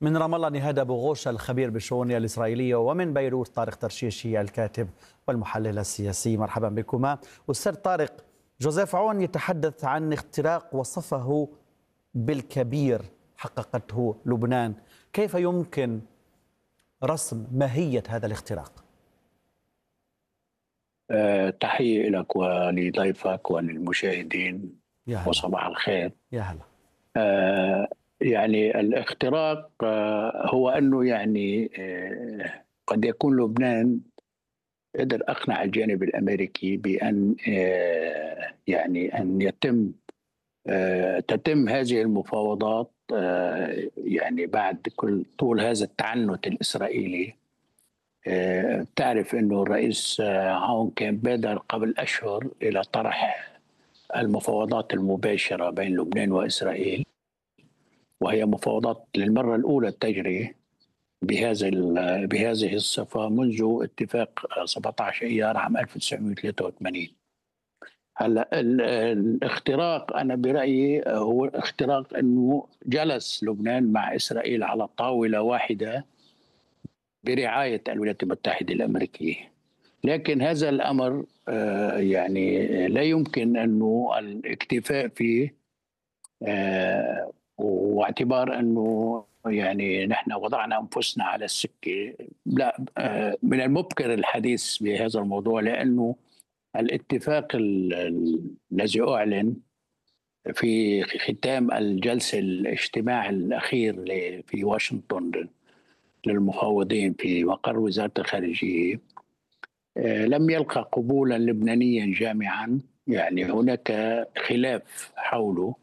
من رام الله نهاد أبو غوش الخبير بالشؤون الإسرائيلية، ومن بيروت طارق ترشيشي الكاتب والمحلل السياسي. مرحبا بكما. أستاذ طارق، جوزيف عون يتحدث عن اختراق وصفه بالكبير حققته لبنان. كيف يمكن رسم ماهية هذا الاختراق؟ تحية لك ولضيفك وللمشاهدين. يا هلا. وصباح الخير. يا هلا. يعني الاختراق هو أنه يعني قد يكون لبنان قدر أقنع الجانب الأمريكي بأن يعني أن تتم هذه المفاوضات يعني بعد طول هذا التعنت الإسرائيلي. تعرف أنه الرئيس عون كان بادر قبل أشهر إلى طرح المفاوضات المباشرة بين لبنان وإسرائيل، وهي مفاوضات للمرة الأولى تجري بهذه الصفة منذ اتفاق 17 أيار عام 1983. هلا الاختراق أنا برأيي هو اختراق أنه جلس لبنان مع إسرائيل على طاولة واحدة برعاية الولايات المتحدة الأمريكية، لكن هذا الأمر يعني لا يمكن أنه الاكتفاء فيه، واعتبار أنه يعني نحن وضعنا أنفسنا على السكة. لا، من المبكر الحديث بهذا الموضوع، لأنه الاتفاق الذي أعلن في ختام الجلسة الاجتماع الأخير في واشنطن للمفاوضين في مقر وزارة الخارجية لم يلقى قبولا لبنانيا جامعا. يعني هناك خلاف حوله.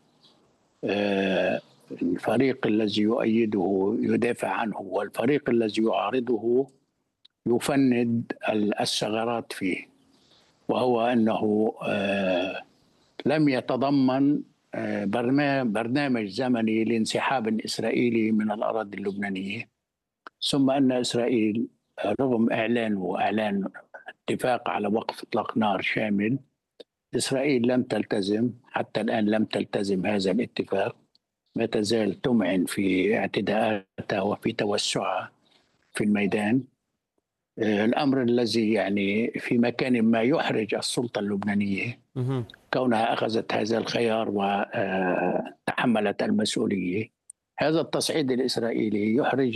الفريق الذي يؤيده يدافع عنه، والفريق الذي يعارضه يفند الثغرات فيه، وهو أنه لم يتضمن برنامج زمني لانسحاب إسرائيلي من الأراضي اللبنانية، ثم أن إسرائيل رغم إعلان اتفاق على وقف إطلاق نار شامل، إسرائيل لم تلتزم حتى الآن، لم تلتزم هذا الاتفاق، ما تزال تمعن في اعتداءاتها وفي توسعها في الميدان. الأمر الذي يعني في مكان ما يحرج السلطة اللبنانية كونها أخذت هذا الخيار وتحملت المسؤولية. هذا التصعيد الإسرائيلي يحرج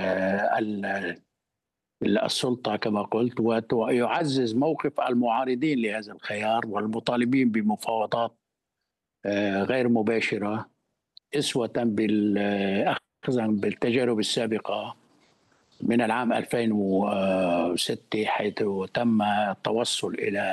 السلطة كما قلت، ويعزز موقف المعارضين لهذا الخيار والمطالبين بمفاوضات غير مباشرة، أسوة أخذا بالتجارب السابقة من العام 2006، حيث تم التوصل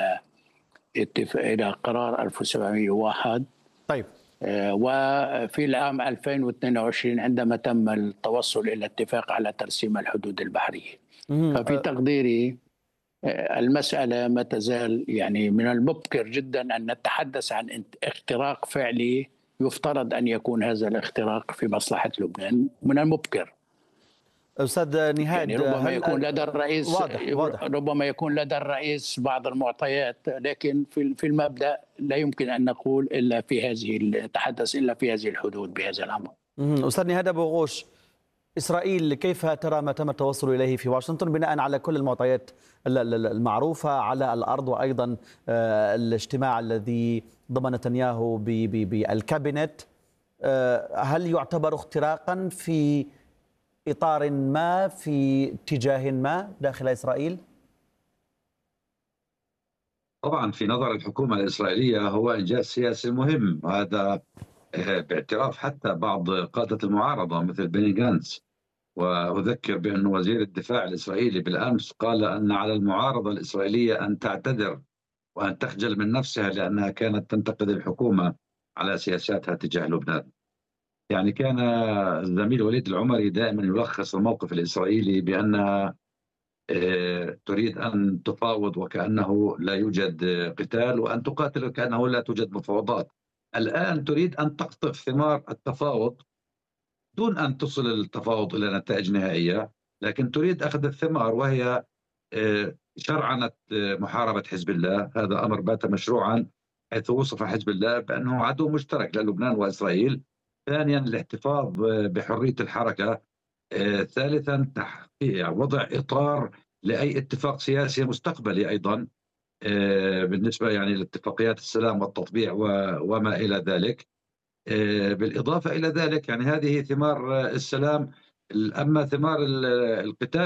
إلى قرار 1701. طيب. وفي العام 2022 عندما تم التوصل إلى اتفاق على ترسيم الحدود البحرية. ففي تقديري المسألة ما تزال يعني من المبكر جدا أن نتحدث عن اختراق فعلي. يفترض أن يكون هذا الاختراق في مصلحة لبنان، من المبكر. أستاذ نهاد، يعني ربما يكون لدى الرئيس واضح. ربما يكون لدى الرئيس بعض المعطيات، لكن في المبدأ لا يمكن أن نقول إلا في هذه نتحدث إلا في هذه الحدود بهذا الأمر. أستاذ نهاد أبو غوش، إسرائيل كيف ترى ما تم التوصل إليه في واشنطن بناء على كل المعطيات المعروفة على الأرض، وأيضا الاجتماع الذي ضم نتنياهو بالكابينت؟ هل يعتبر اختراقا في إطار ما، في اتجاه ما داخل إسرائيل؟ طبعا في نظر الحكومة الإسرائيلية هو إنجاز سياسي مهم، وهذا باعتراف حتى بعض قادة المعارضة مثل بني غانتس. وأذكر بأن وزير الدفاع الإسرائيلي بالأمس قال أن على المعارضة الإسرائيلية أن تعتذر وأن تخجل من نفسها لأنها كانت تنتقد الحكومة على سياساتها تجاه لبنان. يعني كان الزميل وليد العمري دائما يلخص الموقف الإسرائيلي بأنها تريد أن تفاوض وكأنه لا يوجد قتال، وأن تقاتل وكأنه لا توجد مفاوضات. الآن تريد أن تقطف ثمار التفاوض دون أن تصل التفاوض إلى نتائج نهائية، لكن تريد أخذ الثمار، وهي شرعنة محاربة حزب الله. هذا أمر بات مشروعا، حيث وصف حزب الله بأنه عدو مشترك للبنان وإسرائيل. ثانيا الاحتفاظ بحرية الحركة ثالثا تحقيق وضع إطار لأي اتفاق سياسي مستقبلي أيضا بالنسبة يعني لاتفاقيات السلام والتطبيع وما إلى ذلك. بالإضافة إلى ذلك يعني هذه ثمار السلام. أما ثمار القتال